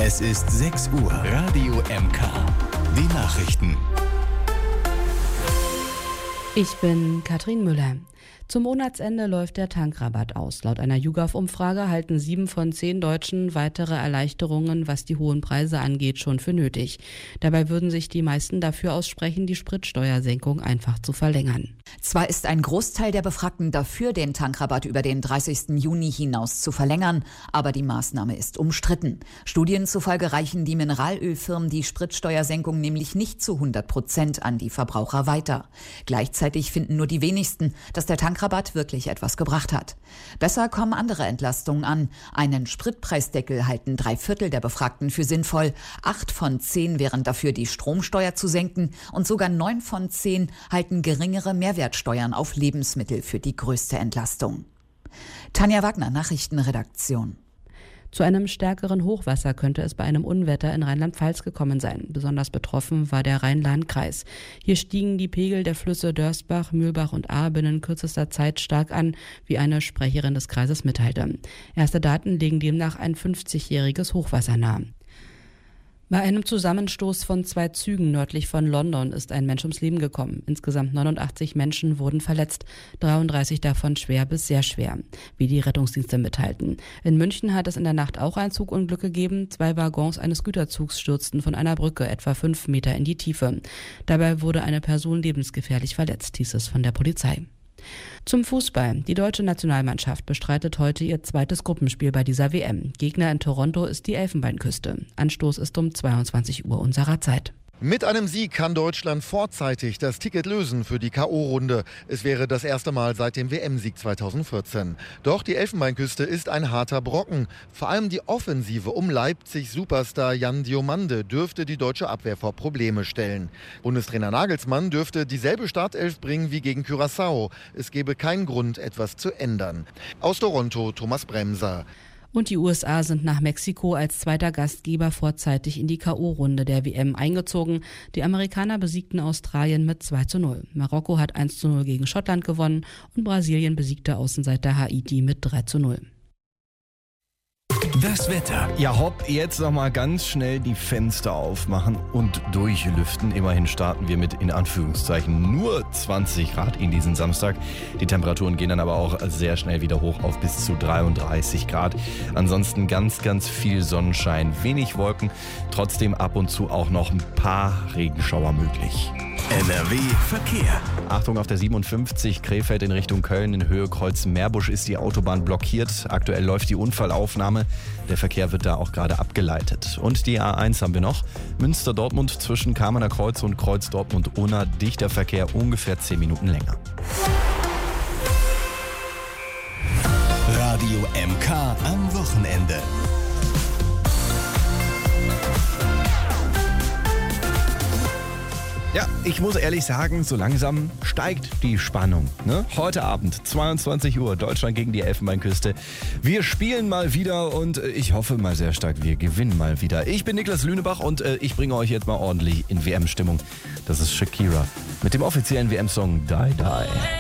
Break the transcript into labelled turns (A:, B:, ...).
A: Es ist 6 Uhr. Radio MK. Die Nachrichten.
B: Ich bin Katrin Müller. Zum Monatsende läuft der Tankrabatt aus. Laut einer YouGov-Umfrage halten 7 von 10 Deutschen weitere Erleichterungen, was die hohen Preise angeht, schon für nötig. Dabei würden sich die meisten dafür aussprechen, die Spritsteuersenkung einfach zu verlängern.
C: Zwar ist ein Großteil der Befragten dafür, den Tankrabatt über den 30. Juni hinaus zu verlängern, aber die Maßnahme ist umstritten. Studien zufolge reichen die Mineralölfirmen die Spritsteuersenkung nämlich nicht zu 100% an die Verbraucher weiter. Gleichzeitig finden nur die wenigsten, dass der Tankrabatt wirklich etwas gebracht hat. Besser kommen andere Entlastungen an. Einen Spritpreisdeckel halten 3/4 der Befragten für sinnvoll. 8 von 10 wären dafür, die Stromsteuer zu senken. Und sogar 9 von 10 halten geringere Mehrwertsteuern auf Lebensmittel für die größte Entlastung. Tanja Wagner, Nachrichtenredaktion.
B: Zu einem stärkeren Hochwasser könnte es bei einem Unwetter in Rheinland-Pfalz gekommen sein. Besonders betroffen war der Rhein-Lahn-Kreis. Hier stiegen die Pegel der Flüsse Dörsbach, Mühlbach und Ahr binnen kürzester Zeit stark an, wie eine Sprecherin des Kreises mitteilte. Erste Daten legen demnach ein 50-jähriges Hochwasser nahe. Bei einem Zusammenstoß von 2 Zügen nördlich von London ist ein Mensch ums Leben gekommen. Insgesamt 89 Menschen wurden verletzt, 33 davon schwer bis sehr schwer, wie die Rettungsdienste mitteilten. In München hat es in der Nacht auch ein Zugunglück gegeben. 2 Waggons eines Güterzugs stürzten von einer Brücke etwa 5 Meter in die Tiefe. Dabei wurde eine Person lebensgefährlich verletzt, hieß es von der Polizei. Zum Fußball. Die deutsche Nationalmannschaft bestreitet heute ihr zweites Gruppenspiel bei dieser WM. Gegner in Toronto ist die Elfenbeinküste. Anstoß ist um 22 Uhr unserer Zeit.
D: Mit einem Sieg kann Deutschland vorzeitig das Ticket lösen für die K.O.-Runde. Es wäre das erste Mal seit dem WM-Sieg 2014. Doch die Elfenbeinküste ist ein harter Brocken. Vor allem die Offensive um Leipzig-Superstar Jan Diomande dürfte die deutsche Abwehr vor Probleme stellen. Bundestrainer Nagelsmann dürfte dieselbe Startelf bringen wie gegen Curaçao. Es gäbe keinen Grund, etwas zu ändern. Aus Toronto, Thomas Bremser.
B: Und die USA sind nach Mexiko als zweiter Gastgeber vorzeitig in die K.O.-Runde der WM eingezogen. Die Amerikaner besiegten Australien mit 2:0. Marokko hat 1:0 gegen Schottland gewonnen und Brasilien besiegte Außenseiter Haiti mit 3:0.
A: Das Wetter.
E: Ja, hopp, jetzt nochmal ganz schnell die Fenster aufmachen und durchlüften. Immerhin starten wir mit, in Anführungszeichen, nur 20 Grad in diesen Samstag. Die Temperaturen gehen dann aber auch sehr schnell wieder hoch auf bis zu 33 Grad. Ansonsten ganz, ganz viel Sonnenschein, wenig Wolken, trotzdem ab und zu auch noch ein paar Regenschauer möglich.
A: NRW Verkehr.
E: Achtung, auf der 57 Krefeld in Richtung Köln in Höhe Kreuz Meerbusch ist die Autobahn blockiert. Aktuell läuft die Unfallaufnahme. Der Verkehr wird da auch gerade abgeleitet. Und die A1 haben wir noch. Münster-Dortmund zwischen Kamener Kreuz und Kreuz Dortmund-Unna. Dichter Verkehr, ungefähr 10 Minuten länger.
A: Radio MK am Wochenende.
E: Ja, ich muss ehrlich sagen, so langsam steigt die Spannung. Ne? Heute Abend, 22 Uhr, Deutschland gegen die Elfenbeinküste. Wir spielen mal wieder und ich hoffe mal sehr stark, wir gewinnen mal wieder. Ich bin Niklas Lünebach und ich bringe euch jetzt mal ordentlich in WM-Stimmung. Das ist Shakira mit dem offiziellen WM-Song Die Die.